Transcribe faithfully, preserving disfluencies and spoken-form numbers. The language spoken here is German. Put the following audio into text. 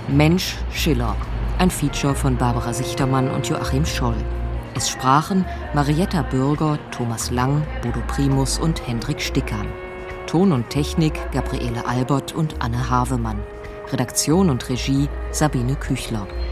Mensch Schiller, ein Feature von Barbara Sichtermann und Joachim Scholl. Es sprachen Marietta Bürger, Thomas Lang, Bodo Primus und Hendrik Stickern. Ton und Technik Gabriele Albert und Anne Havemann. Redaktion und Regie Sabine Küchler.